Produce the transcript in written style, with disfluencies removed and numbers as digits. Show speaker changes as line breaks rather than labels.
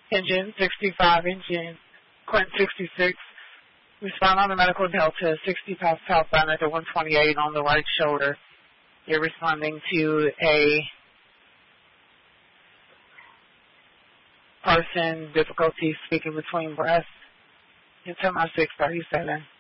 engine 65, engine Quint 66. Respond on the medical delta 60 past southbound at the 128 on the right shoulder. You're responding to a person, difficulty speaking between breaths. Into my 637.